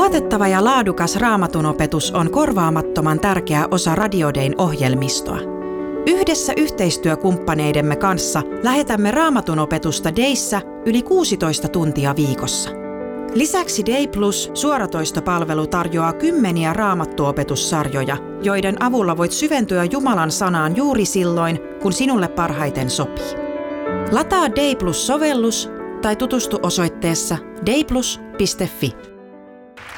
Luotettava ja laadukas Raamatunopetus on korvaamattoman tärkeä osa Radio Dayn ohjelmistoa. Yhdessä yhteistyökumppaneidemme kanssa lähetämme Raamatunopetusta Dayssä yli 16 tuntia viikossa. Lisäksi Day Plus suoratoistopalvelu tarjoaa kymmeniä raamattuopetussarjoja, joiden avulla voit syventyä Jumalan sanaan juuri silloin, kun sinulle parhaiten sopii. Lataa Day Plus-sovellus tai tutustu osoitteessa dayplus.fi.